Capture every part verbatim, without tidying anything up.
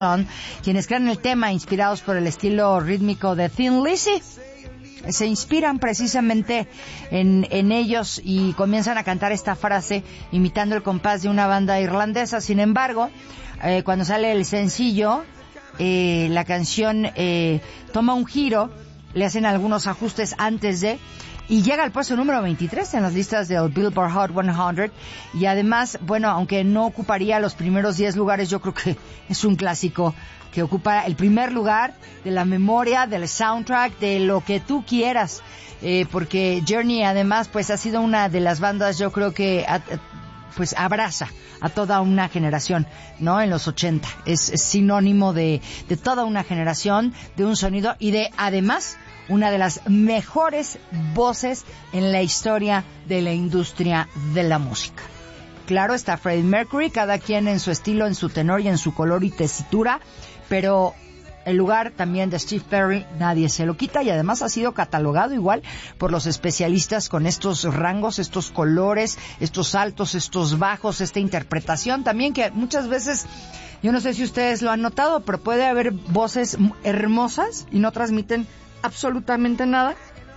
quienes crean el tema inspirados por el estilo rítmico de Thin Lizzy. Se inspiran precisamente en, en ellos y comienzan a cantar esta frase imitando el compás de una banda irlandesa. Sin embargo, eh, cuando sale el sencillo, eh, la canción eh, toma un giro, le hacen algunos ajustes antes de, y llega al puesto número veintitrés en las listas del Billboard Hot cien. Y además, bueno, aunque no ocuparía los primeros diez lugares, yo creo que es un clásico que ocupa el primer lugar de la memoria, del soundtrack, de lo que tú quieras, eh, porque Journey además pues ha sido una de las bandas, yo creo que a, pues abraza a toda una generación, ¿no? En los ochenta es, es sinónimo de, de toda una generación, de un sonido y de además una de las mejores voces en la historia de la industria de la música. Claro, está Freddie Mercury, cada quien en su estilo, en su tenor y en su color y tesitura, pero el lugar también de Steve Perry nadie se lo quita y además ha sido catalogado igual por los especialistas con estos rangos, estos colores, estos altos, estos bajos, esta interpretación también que muchas veces, yo no sé si ustedes lo han notado, pero puede haber voces hermosas y no transmiten absolutamente nada.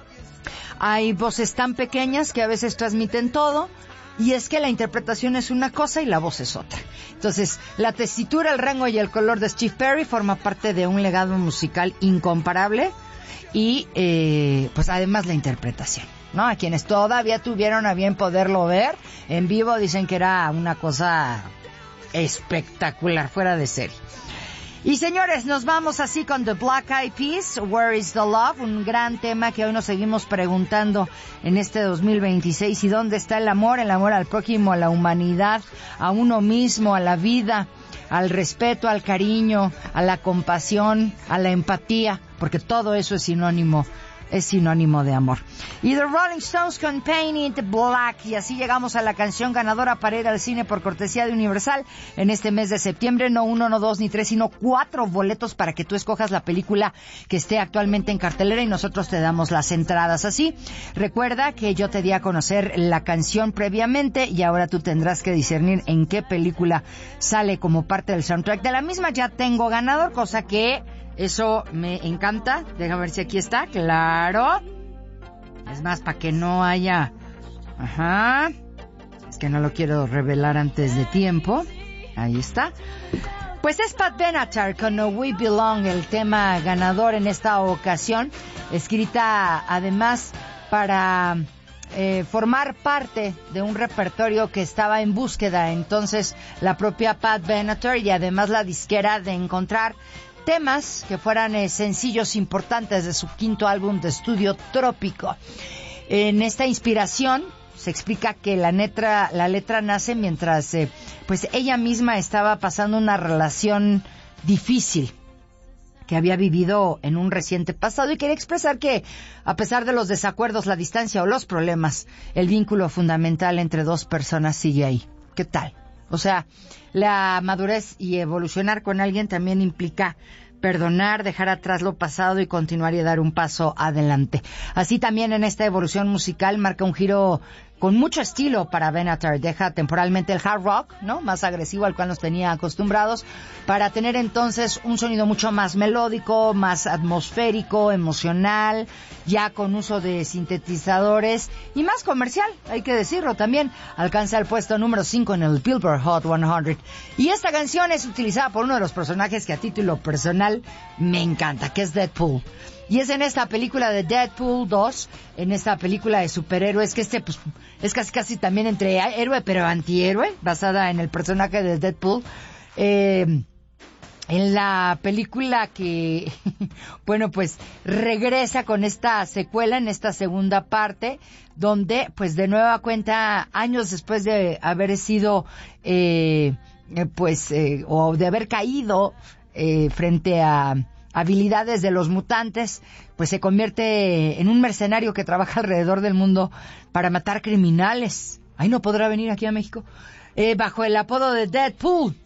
Hay voces tan pequeñas que a veces transmiten todo. Y es que la interpretación es una cosa y la voz es otra. Entonces, la tesitura, el rango y el color de Steve Perry forma parte de un legado musical incomparable y, eh, pues además la interpretación, ¿no? A quienes todavía tuvieron a bien poderlo ver en vivo dicen que era una cosa espectacular, fuera de serie. Y señores, nos vamos así con The Black Eyed Peas, Where is the Love, un gran tema que hoy nos seguimos preguntando en este dos mil veintiséis. ¿Y dónde está el amor? El amor al prójimo, a la humanidad, a uno mismo, a la vida, al respeto, al cariño, a la compasión, a la empatía, porque todo eso es sinónimo es sinónimo de amor. Y The Rolling Stones con Paint It Black. Y así llegamos a la canción ganadora para ir al cine por cortesía de Universal en este mes de septiembre. No uno, no dos, ni tres, sino cuatro boletos para que tú escojas la película que esté actualmente en cartelera y nosotros te damos las entradas. Así, recuerda que yo te di a conocer la canción previamente y ahora tú tendrás que discernir en qué película sale como parte del soundtrack de la misma. Ya tengo ganador, cosa que eso me encanta. Déjame ver si aquí está. Claro. Es más, para que no haya... Ajá. Es que no lo quiero revelar antes de tiempo. Ahí está. Pues es Pat Benatar con We Belong, el tema ganador en esta ocasión. Escrita además para eh, formar parte de un repertorio que estaba en búsqueda. Entonces la propia Pat Benatar y además la disquera de encontrar temas que fueran eh, sencillos importantes de su quinto álbum de estudio Trópico. En esta inspiración se explica que la letra, la letra nace mientras eh, pues ella misma estaba pasando una relación difícil que había vivido en un reciente pasado y quería expresar que a pesar de los desacuerdos, la distancia o los problemas, el vínculo fundamental entre dos personas sigue ahí. ¿Qué tal? O sea, la madurez y evolucionar con alguien también implica perdonar, dejar atrás lo pasado y continuar y dar un paso adelante. Así también en esta evolución musical marca un giro con mucho estilo para Benatar. Deja temporalmente el hard rock, ¿no?, más agresivo al cual nos tenía acostumbrados, para tener entonces un sonido mucho más melódico, más atmosférico, emocional, ya con uso de sintetizadores y más comercial, hay que decirlo también. Alcanza el puesto número cinco en el Billboard Hot cien. Y esta canción es utilizada por uno de los personajes que a título personal me encanta, que es Deadpool. Y es en esta película de Deadpool dos, en esta película de superhéroes, que este pues es casi casi también entre héroe pero antihéroe, basada en el personaje de Deadpool. Eh, en la película que, bueno, pues regresa con esta secuela, en esta segunda parte, donde pues de nueva cuenta, años después de haber sido, eh, pues, eh, o de haber caído eh, frente a habilidades de los mutantes, pues se convierte en un mercenario que trabaja alrededor del mundo para matar criminales. Ay, no podrá venir aquí a México, eh, bajo el apodo de Deadpool.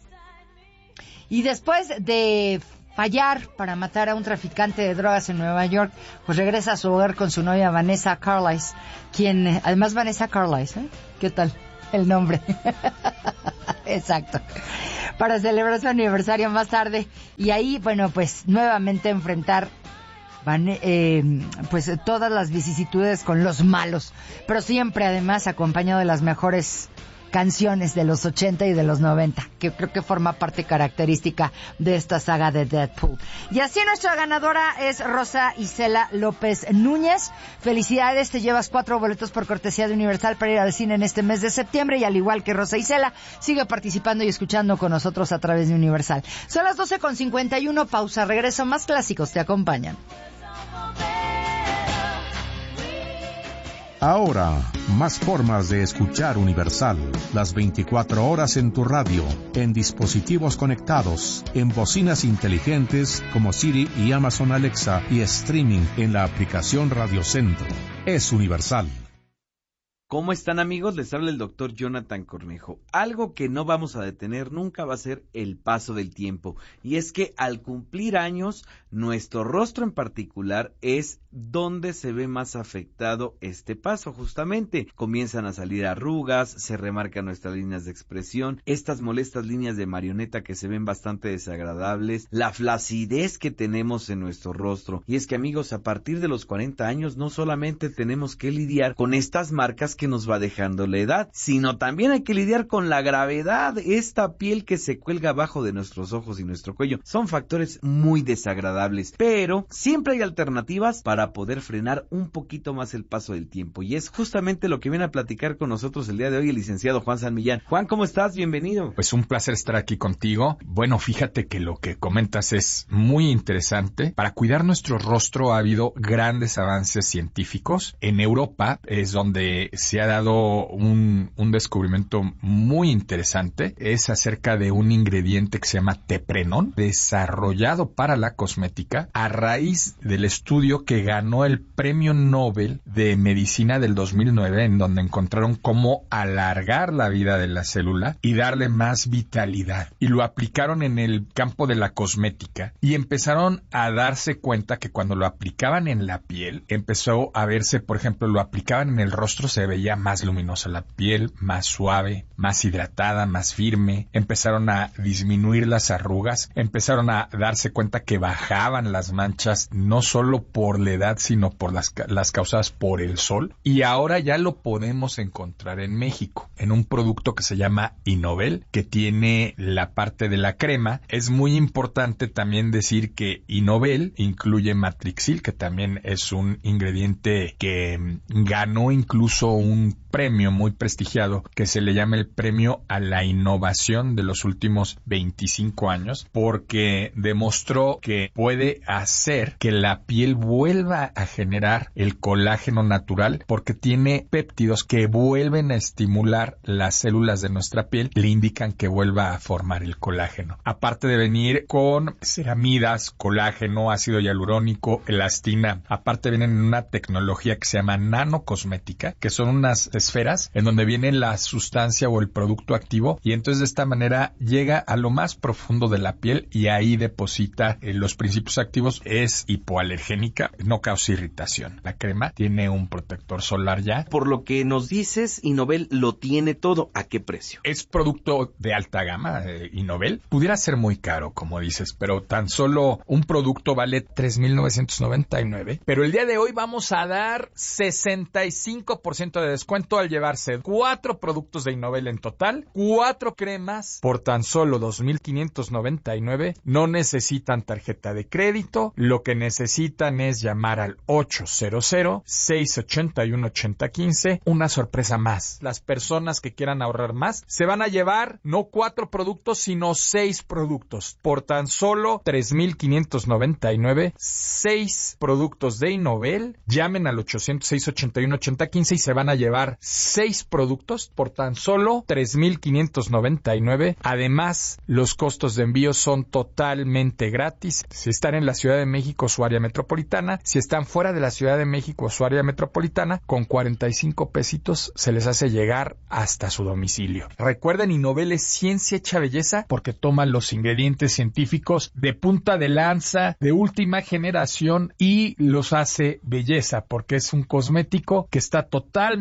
Y después de fallar para matar a un traficante de drogas en Nueva York, pues regresa a su hogar con su novia Vanessa Carlisle, quien, además Vanessa Carlisle, ¿eh? ¿Qué tal? el nombre. Exacto. Para celebrar su aniversario más tarde. Y ahí, bueno, pues nuevamente enfrentar van, eh, pues todas las vicisitudes con los malos. Pero siempre, además, acompañado de las mejores canciones de los ochenta y de los noventa, que creo que forma parte característica de esta saga de Deadpool. Y así nuestra ganadora es Rosa Isela López Núñez. Felicidades, te llevas cuatro boletos por cortesía de Universal para ir al cine en este mes de septiembre, y al igual que Rosa Isela, sigue participando y escuchando con nosotros a través de Universal. Son las doce con cincuenta y uno, pausa, regreso, más clásicos te acompañan. Ahora, más formas de escuchar Universal. Las veinticuatro horas en tu radio, en dispositivos conectados, en bocinas inteligentes como Siri y Amazon Alexa, y streaming en la aplicación Radio Centro. Es Universal. ¿Cómo están, amigos? Les habla el doctor Jonathan Cornejo. Algo que no vamos a detener nunca va a ser el paso del tiempo. Y es que al cumplir años, nuestro rostro en particular es donde se ve más afectado este paso, justamente. Comienzan a salir arrugas, se remarcan nuestras líneas de expresión, estas molestas líneas de marioneta que se ven bastante desagradables, la flacidez que tenemos en nuestro rostro. Y es que, amigos, a partir de los cuarenta años no solamente tenemos que lidiar con estas marcas que nos va dejando la edad, sino también hay que lidiar con la gravedad, esta piel que se cuelga abajo de nuestros ojos y nuestro cuello. Son factores muy desagradables, pero siempre hay alternativas para poder frenar un poquito más el paso del tiempo, y es justamente lo que viene a platicar con nosotros el día de hoy el licenciado Juan San Millán. Juan, ¿cómo estás? Bienvenido. Pues un placer estar aquí contigo. Bueno, fíjate que lo que comentas es muy interesante. Para cuidar nuestro rostro ha habido grandes avances científicos. En Europa es donde se ha dado un, un descubrimiento muy interesante. Es acerca de un ingrediente que se llama teprenón, desarrollado para la cosmética a raíz del estudio que ganó el Premio Nobel de Medicina del dos mil nueve, en donde encontraron cómo alargar la vida de la célula y darle más vitalidad. Y lo aplicaron en el campo de la cosmética y empezaron a darse cuenta que cuando lo aplicaban en la piel, empezó a verse, por ejemplo, lo aplicaban en el rostro, se veía más luminosa la piel, más suave, más hidratada, más firme. Empezaron a disminuir las arrugas, empezaron a darse cuenta que bajaban las manchas, no solo por la edad, sino por las, las causadas por el sol. Y ahora ya lo podemos encontrar en México, en un producto que se llama Innovel, que tiene la parte de la crema. Es muy importante también decir que Innovel incluye Matrixil, que también es un ingrediente que ganó incluso un un premio muy prestigiado que se le llama el Premio a la Innovación de los últimos veinticinco años, porque demostró que puede hacer que la piel vuelva a generar el colágeno natural, porque tiene péptidos que vuelven a estimular las células de nuestra piel, le indican que vuelva a formar el colágeno. Aparte de venir con ceramidas, colágeno, ácido hialurónico, elastina, aparte vienen en una tecnología que se llama nanocosmética, que son unas esferas en donde viene la sustancia o el producto activo, y entonces de esta manera llega a lo más profundo de la piel y ahí deposita eh, los principios activos. Es hipoalergénica, no causa irritación. La crema tiene un protector solar ya. Por lo que nos dices, Innovel lo tiene todo. ¿A qué precio? Es producto de alta gama, eh, Innovel. Pudiera ser muy caro, como dices, pero tan solo un producto vale tres mil novecientos noventa y nueve. Pero el día de hoy vamos a dar sesenta y cinco por ciento de descuento al llevarse cuatro productos de Innovel en total, cuatro cremas por tan solo dos mil quinientos noventa y nueve. No necesitan tarjeta de crédito, lo que necesitan es llamar al ochocientos, seiscientos ochenta y uno, ochenta y cinco. Una sorpresa más, las personas que quieran ahorrar más se van a llevar no cuatro productos, sino seis productos por tan solo tres mil quinientos noventa y nueve. Seis productos de Innovel. Llamen al ochocientos, seiscientos ochenta y uno, ochenta y cinco y se van a llevar seis productos por tan solo tres mil quinientos noventa y nueve. Además, los costos de envío son totalmente gratis. Si están en la Ciudad de México o su área metropolitana, si están fuera de la Ciudad de México o su área metropolitana, con cuarenta y cinco pesitos se les hace llegar hasta su domicilio. Recuerden, Innovel es ciencia hecha belleza, porque toma los ingredientes científicos de punta de lanza, de última generación, y los hace belleza, porque es un cosmético que está totalmente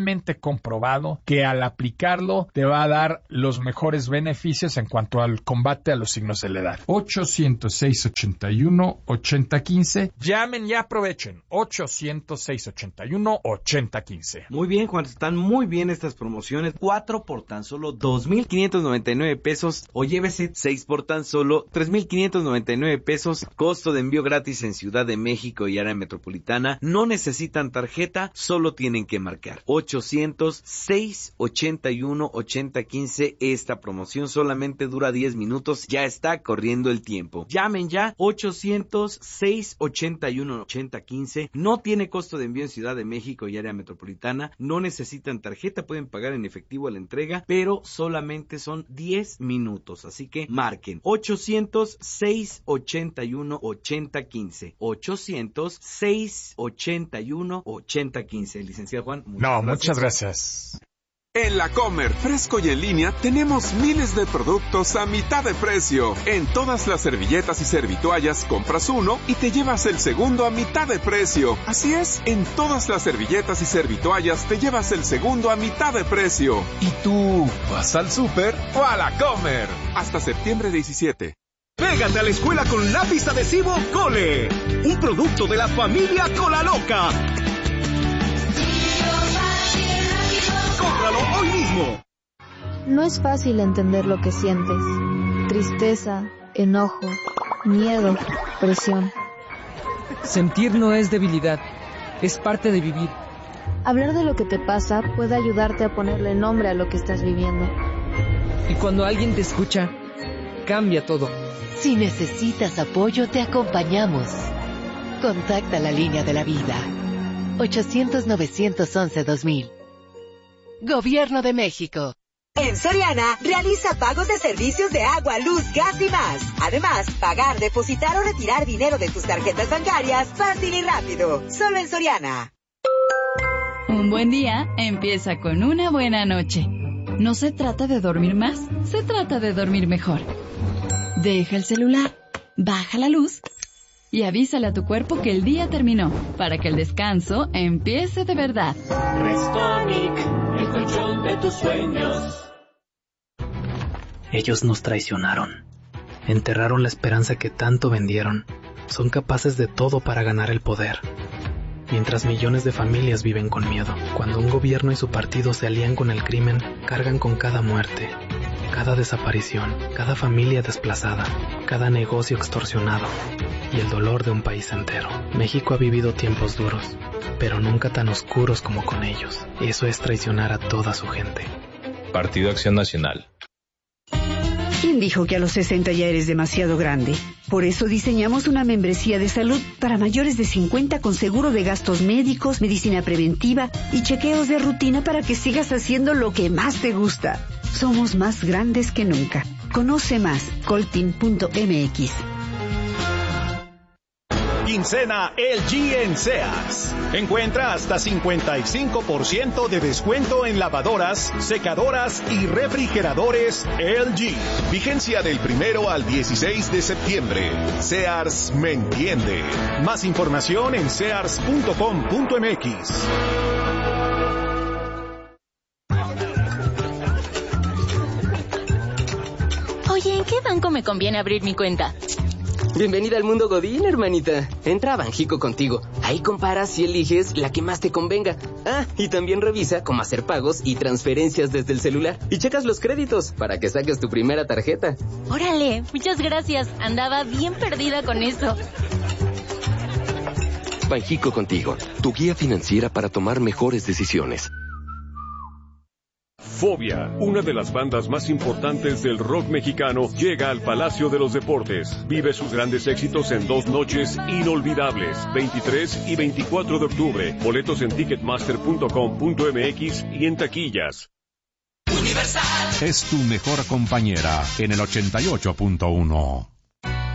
comprobado que al aplicarlo te va a dar los mejores beneficios en cuanto al combate a los signos de la edad. ochocientos seis ochenta y uno ochenta quince. Llamen y aprovechen. ochocientos seis ochenta y uno ochenta quince. Muy bien, Juan, están muy bien estas promociones. Cuatro por tan solo dos mil quinientos noventa y nueve pesos, o llévese seis por tan solo tres mil quinientos noventa y nueve pesos. Costo de envío gratis en Ciudad de México y área metropolitana. No necesitan tarjeta, solo tienen que marcar ochocientos seis ochenta y uno ochenta quince. Esta promoción solamente dura diez minutos, ya está corriendo el tiempo. Llamen ya, ochocientos seis ochenta y uno ochenta quince. No tiene costo de envío en Ciudad de México y área metropolitana. No necesitan tarjeta, pueden pagar en efectivo a la entrega, pero solamente son diez minutos, así que marquen ochocientos seis ochenta y uno ochenta quince. ochocientos seis ochenta y uno ochenta quince. Licenciado Juan, muchas no, gracias. muchas gracias. En La Comer, fresco y en línea, tenemos miles de productos a mitad de precio. En todas las servilletas y servitoallas compras uno y te llevas el segundo a mitad de precio. Así es, en todas las servilletas y servitoallas te llevas el segundo a mitad de precio. ¿Y tú vas al súper o a La Comer? Hasta septiembre diecisiete. Pégate a la escuela con lápiz adhesivo Cole, un producto de la familia Cola Loca. ¡Cómpralo hoy mismo! No es fácil entender lo que sientes. Tristeza, enojo, miedo, presión. Sentir no es debilidad, es parte de vivir. Hablar de lo que te pasa puede ayudarte a ponerle nombre a lo que estás viviendo. Y cuando alguien te escucha, cambia todo. Si necesitas apoyo, te acompañamos. Contacta la línea de la vida. ochocientos novecientos once dos mil. Gobierno de México. En Soriana, realiza pagos de servicios de agua, luz, gas y más. Además, pagar, depositar o retirar dinero de tus tarjetas bancarias fácil y rápido. Solo en Soriana. Un buen día empieza con una buena noche. No se trata de dormir más, se trata de dormir mejor. Deja el celular, baja la luz y avísale a tu cuerpo que el día terminó, para que el descanso empiece de verdad. Restonic, el colchón de tus sueños. Ellos nos traicionaron, enterraron la esperanza que tanto vendieron, son capaces de todo para ganar el poder. Mientras millones de familias viven con miedo, cuando un gobierno y su partido se alían con el crimen, cargan con cada muerte, cada desaparición, cada familia desplazada, cada negocio extorsionado y el dolor de un país entero. México ha vivido tiempos duros, pero nunca tan oscuros como con ellos. Eso es traicionar a toda su gente. Partido Acción Nacional. ¿Quién dijo que a los sesenta ya eres demasiado grande? Por eso diseñamos una membresía de salud para mayores de cincuenta con seguro de gastos médicos, medicina preventiva y chequeos de rutina para que sigas haciendo lo que más te gusta. Somos más grandes que nunca. Conoce más, coltin punto m x. Quincena L G en Sears. Encuentra hasta cincuenta y cinco por ciento de descuento en lavadoras, secadoras y refrigeradores L G. Vigencia del primero al dieciséis de septiembre. Sears me entiende. Más información en sears punto com punto m x. Oye, ¿en qué banco me conviene abrir mi cuenta? Bienvenida al mundo Godín, hermanita. Entra a Banjico Contigo. Ahí comparas y eliges la que más te convenga. Ah, y también revisa cómo hacer pagos y transferencias desde el celular. Y checas los créditos para que saques tu primera tarjeta. Órale, muchas gracias. Andaba bien perdida con eso. Banjico Contigo, tu guía financiera para tomar mejores decisiones. Fobia, una de las bandas más importantes del rock mexicano, llega al Palacio de los Deportes. Vive sus grandes éxitos en dos noches inolvidables, veintitrés y veinticuatro de octubre. Boletos en ticketmaster punto com punto m x y en taquillas. Universal es tu mejor compañera en el ochenta y ocho punto uno.